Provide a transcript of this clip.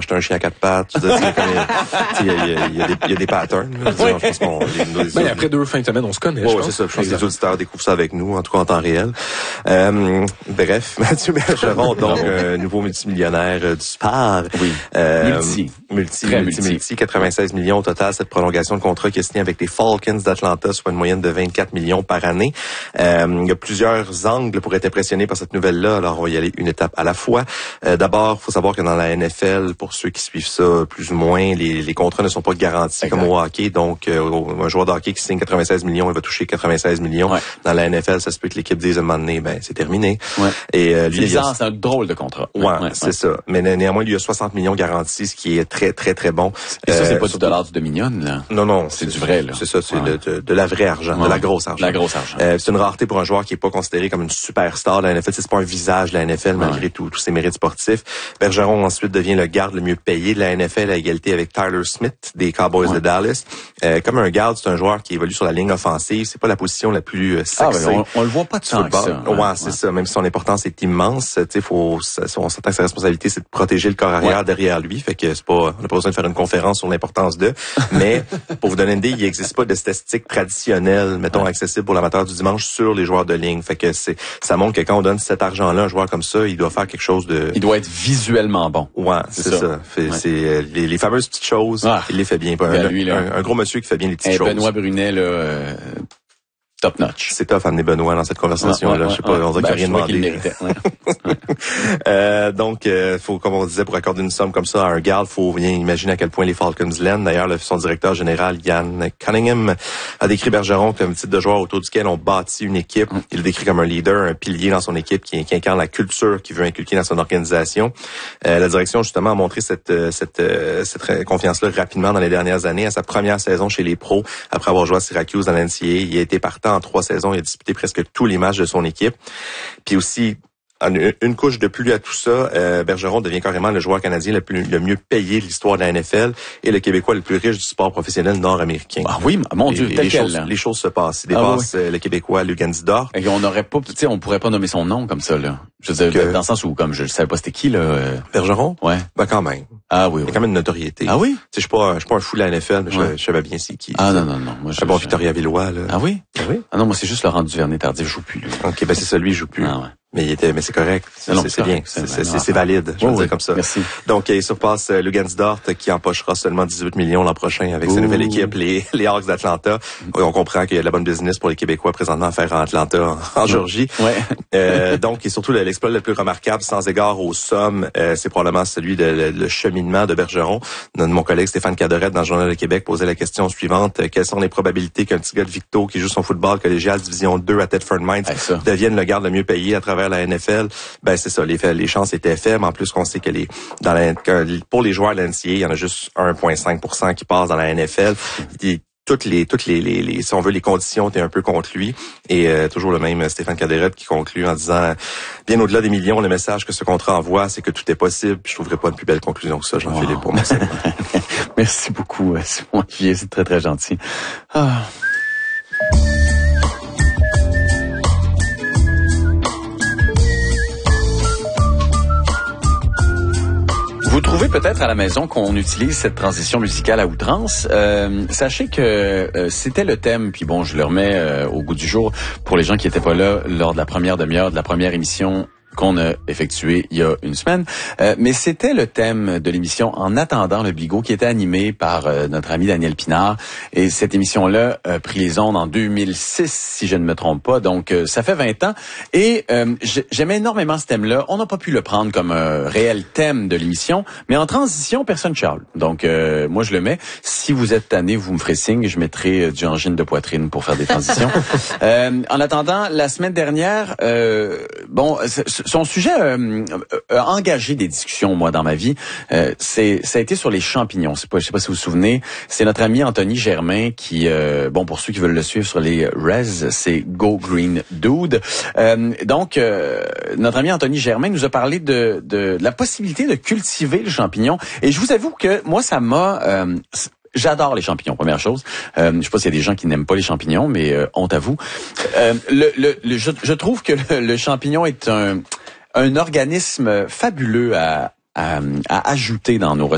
acheter un chien à 4 pattes. Il y a des patterns. Je pense qu'on après 2 fins de semaine, on se connaît. Ouais, c'est ça. Je pense que les auditeurs découvrent ça avec nous, en tout cas en temps réel. Bref, Mathieu Bergeron, donc nouveau multimillionnaire du sport. Oui. Multi. 96 millions au total, cette prolongation de contrat qui est signée avec les Falcons d'Atlanta, soit une moyenne de 24 millions par année. Il y a plusieurs angles pour être impressionné par cette nouvelle-là. Alors, on va y aller une étape à la fois. D'abord, il faut savoir que dans la NFL, pour ceux qui suivent ça plus ou moins, les contrats ne sont pas garantis comme au hockey. Donc, un joueur de hockey qui signe 96 millions, il va toucher 96 millions. Ouais. Dans la NFL, ça se peut que l'équipe dise à un moment donné, c'est terminé. Ouais. Et lui, c'est un drôle de contrat. C'est ça. Mais néanmoins, lui, il y a 60 millions garantis, ce qui est très, très, très bon. Et ça, c'est pas du dollar du Dominion, là. Non. C'est du vrai, là. C'est ça, c'est de la vraie argent, de la grosse argent. La grosse argent. C'est une rareté pour un joueur qui est pas considéré comme une superstar de la NFL. C'est pas un visage de la NFL, malgré tous ses mérites sportifs. Bergeron, ensuite, devient le garde le mieux payé de la NFL à égalité avec Tyler Smith des Cowboys de Dallas. Comme un garde, c'est un joueur qui évolue sur la ligne offensive. C'est pas la position la plus sexy. On le voit pas de ça. C'est ça. Même si son importance est immense, on s'attend que sa responsabilité, c'est de protéger le corps arrière derrière lui. Fait que on n'a pas besoin de faire une conférence sur l'importance d'eux. Mais, pour vous donner une idée, il n'existe pas de statistiques traditionnelles, mettons, accessibles pour l'amateur du dimanche sur les joueurs de ligne. Fait que ça montre que quand on donne cet argent-là à un joueur comme ça, il doit faire quelque chose de... Il doit être visuellement bon. Ouais, c'est ça. C'est les fameuses petites choses, il les fait bien. Un gros monsieur qui fait bien les petites choses. Benoît Brunet, là... top notch. C'est tough amener Benoît dans cette conversation-là. Je sais pas, on dirait qu'il n'y a rien demandé. Donc, faut, comme on disait, pour accorder une somme comme ça à un garde, faut bien imaginer à quel point les Falcons l'aiment. D'ailleurs, son directeur général, Ian Cunningham, a décrit Bergeron comme type de joueur autour duquel on bâtit une équipe. Il le décrit comme un leader, un pilier dans son équipe qui incarne la culture qu'il veut inculquer dans son organisation. La direction, justement, a montré cette confiance-là rapidement dans les dernières années. À sa première saison chez les pros, après avoir joué à Syracuse dans l'NCAA, il a été partant en 3 saisons. Il a disputé presque tous les matchs de son équipe. Puis aussi, une couche de plus à tout ça, Bergeron devient carrément le joueur canadien le mieux payé de l'histoire de la NFL et le Québécois le plus riche du sport professionnel nord-américain. Ah oui, mon Dieu, les choses se passent. Il dépasse le Québécois Luguentz Dort. Et on n'aurait pas, on pourrait pas nommer son nom comme ça, là. Je veux dire, dans le sens où, comme je savais pas c'était qui, là. Bergeron? Ouais. Quand même. Ah oui. Il y a quand même une notoriété. Ah oui? Je suis pas un fou de la NFL, mais je savais bien c'est qui. Ah non. Moi, Victoria Villois, là. Ah oui? Ah non, moi, c'est juste Laurent Duvernay-Tardif, je joue plus, lui. OK, c'est ça, lui, il joue plus. Ah ouais. Mais c'est correct. C'est bien. C'est valide. Je veux dire comme ça. Merci. Donc, il surpasse Luguentz Dort qui empochera seulement 18 millions l'an prochain avec sa nouvelle équipe, les Hawks d'Atlanta. On comprend qu'il y a de la bonne business pour les Québécois présentement à faire en Atlanta, en Georgie. Ouais. Donc, et surtout, l'exploit le plus remarquable, sans égard aux sommes, c'est probablement celui de le cheminement de Bergeron. Mon collègue Stéphane Cadorette, dans le Journal de Québec, posait la question suivante. Quelles sont les probabilités qu'un petit gars de Victo qui joue son football collégial Division 2 à Thetford Mines devienne le garde le mieux payé à travers la NFL? C'est ça, les chances étaient faibles. En plus, qu'on sait que pour les joueurs de l'NCAA, il y en a juste 1,5% qui passent dans la NFL. Toutes les si on veut, les conditions étaient un peu contre lui. Et toujours le même Stéphane Cadorette qui conclut en disant, bien au-delà des millions, le message que ce contrat envoie, c'est que tout est possible. Puis je trouverais pas une plus belle conclusion que ça, Jean-Philippe, pour moi. Merci beaucoup, Simon Olivier, c'est très, très gentil. Vous trouvez peut-être à la maison qu'on utilise cette transition musicale à outrance. Sachez que c'était le thème, puis bon, je le remets au goût du jour pour les gens qui n'étaient pas là lors de la première demi-heure de la première émission qu'on a effectué il y a une semaine. Mais c'était le thème de l'émission En attendant le Bigot qui était animé par notre ami Daniel Pinard. Et cette émission-là a pris les ondes en 2006, si je ne me trompe pas. Donc, ça fait 20 ans. Et j'aimais énormément ce thème-là. On n'a pas pu le prendre comme un réel thème de l'émission. Mais en transition, personne chiale. Donc, moi, je le mets. Si vous êtes tanné, vous me ferez signe. Je mettrai du angine de poitrine pour faire des transitions. En attendant, la semaine dernière, son sujet a engagé des discussions, moi, dans ma vie. Ça a été sur les champignons. Je sais pas si vous vous souvenez. C'est notre ami Anthony Germain qui, pour ceux qui veulent le suivre sur les Rez, c'est Go Green Dude. Donc, notre ami Anthony Germain nous a parlé de la possibilité de cultiver le champignon. Et je vous avoue que moi, ça m'a... J'adore les champignons, première chose. Je sais pas s'il y a des gens qui n'aiment pas les champignons, mais honte à vous. Je trouve que le champignon est un organisme fabuleux à ajouter dans nos recettes.